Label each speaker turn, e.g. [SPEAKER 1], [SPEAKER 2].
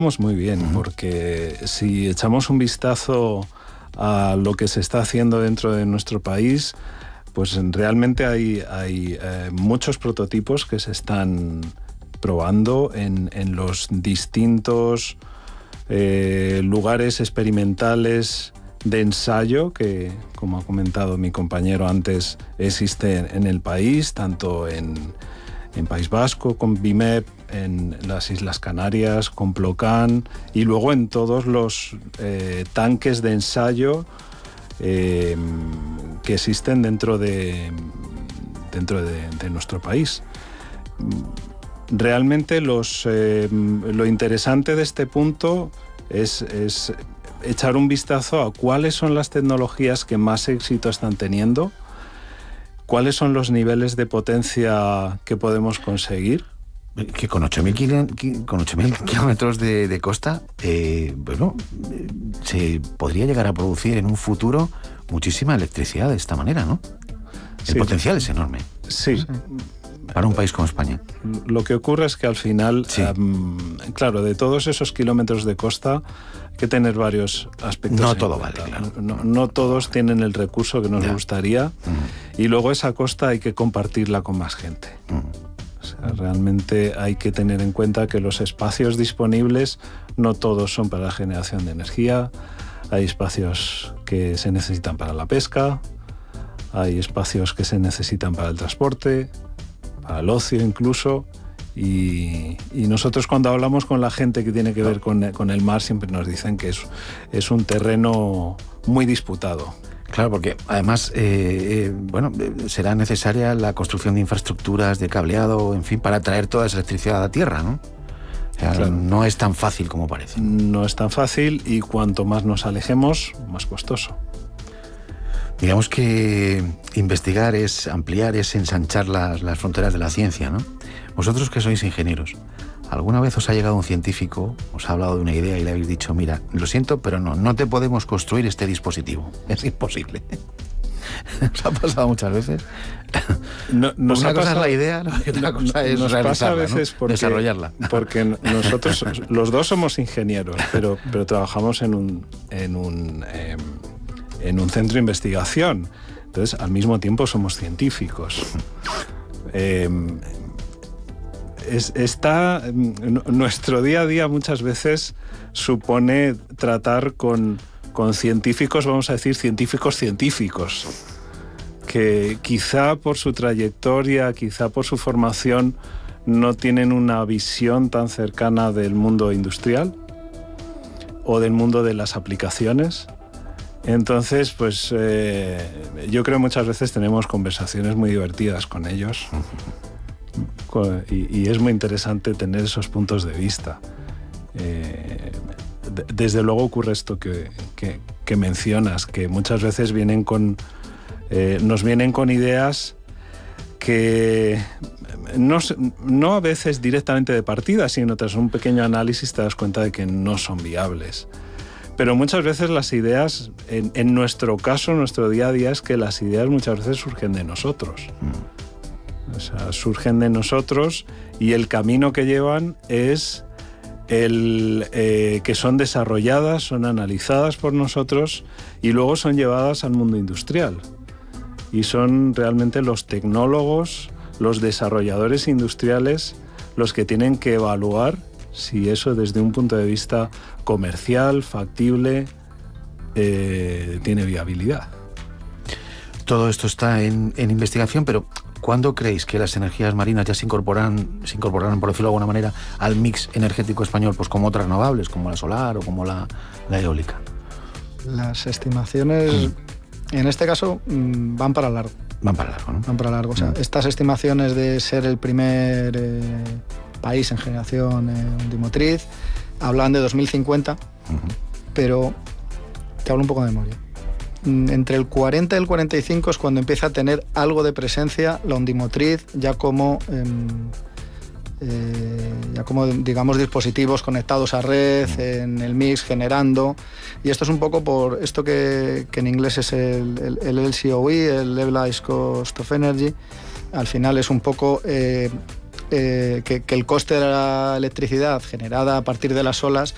[SPEAKER 1] Estamos muy bien, porque si echamos un vistazo a lo que se está haciendo dentro de nuestro país, pues realmente hay muchos prototipos que se están probando en los distintos lugares experimentales de ensayo que, como ha comentado mi compañero antes, existe en el país, tanto en País Vasco con BIMEP, en las Islas Canarias con Plocan, y luego en todos los tanques de ensayo que existen dentro de nuestro país. Realmente lo interesante de este punto es echar un vistazo a cuáles son las tecnologías que más éxito están teniendo, cuáles son los niveles de potencia que podemos conseguir.
[SPEAKER 2] Que con 8.000 kilómetros de costa, se podría llegar a producir en un futuro muchísima electricidad de esta manera, ¿no? El potencial es enorme.
[SPEAKER 1] Sí.
[SPEAKER 2] Para un país como España.
[SPEAKER 1] Lo que ocurre es que al final, claro, de todos esos kilómetros de costa hay que tener varios aspectos.
[SPEAKER 2] No todo vale, claro.
[SPEAKER 1] No todos tienen el recurso que nos gustaría, y luego esa costa hay que compartirla con más gente. O sea, realmente hay que tener en cuenta que los espacios disponibles no todos son para la generación de energía. Hay espacios que se necesitan para la pesca, hay espacios que se necesitan para el transporte, para el ocio incluso, y nosotros cuando hablamos con la gente que tiene que ver con el mar siempre nos dicen que es un terreno muy disputado.
[SPEAKER 2] Claro, porque además será necesaria la construcción de infraestructuras de cableado, en fin, para traer toda esa electricidad a la tierra, ¿no? O sea, claro, no es tan fácil como parece.
[SPEAKER 1] No es tan fácil, y cuanto más nos alejemos, más costoso.
[SPEAKER 2] Digamos que investigar es ampliar, es ensanchar las fronteras de la ciencia, ¿no? Vosotros que sois ingenieros, ¿alguna vez os ha llegado un científico, os ha hablado de una idea y le habéis dicho, mira, lo siento, pero no te podemos construir este dispositivo, es imposible? ¿Os ha pasado muchas veces? Una cosa es la idea, ¿no? Y otra cosa es
[SPEAKER 1] nos pasa a veces,
[SPEAKER 2] ¿no? Desarrollarla.
[SPEAKER 1] Porque nosotros, los dos somos ingenieros, pero trabajamos en un centro de investigación. Entonces, al mismo tiempo somos científicos. Nuestro día a día muchas veces supone tratar con científicos, vamos a decir científicos, que quizá por su trayectoria, quizá por su formación, no tienen una visión tan cercana del mundo industrial o del mundo de las aplicaciones. Entonces, pues yo creo muchas veces tenemos conversaciones muy divertidas con ellos, y es muy interesante tener esos puntos de vista. Desde luego ocurre esto que mencionas, que muchas veces nos vienen con ideas que no a veces directamente de partida, sino tras un pequeño análisis te das cuenta de que no son viables. Pero muchas veces las ideas, en nuestro caso, nuestro día a día, es que las ideas muchas veces surgen de nosotros. O sea, surgen de nosotros, y el camino que llevan es que son desarrolladas, son analizadas por nosotros y luego son llevadas al mundo industrial. Y son realmente los tecnólogos, los desarrolladores industriales, los que tienen que evaluar si eso desde un punto de vista comercial, factible, tiene viabilidad.
[SPEAKER 2] Todo esto está en investigación, pero ¿cuándo creéis que las energías marinas ya se incorporarán, por decirlo de alguna manera, al mix energético español, pues como otras renovables, como la solar o como la eólica?
[SPEAKER 3] Las estimaciones, en este caso, van para largo.
[SPEAKER 2] Van para largo, ¿no?
[SPEAKER 3] Van para largo. O sea, estas estimaciones de ser el primer país en generación ondimotriz hablan de 2050, pero te hablo un poco de memoria. Entre el 40 y el 45 es cuando empieza a tener algo de presencia la ondimotriz ya como digamos dispositivos conectados a red en el mix generando, y esto es un poco por esto que en inglés es el LCOE, el Levelized Cost of Energy. Al final es un poco que el coste de la electricidad generada a partir de las olas